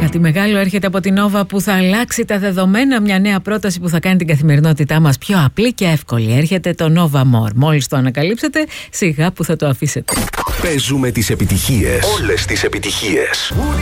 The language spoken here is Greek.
Κάτι μεγάλο έρχεται από την Nova που θα αλλάξει τα δεδομένα. Μια νέα πρόταση που θα κάνει την καθημερινότητά μας πιο απλή και εύκολη. Έρχεται το Nova More. Μόλις το ανακαλύψετε, σιγά που θα το αφήσετε. Παίζουμε τις επιτυχίες. Όλες τις επιτυχίες.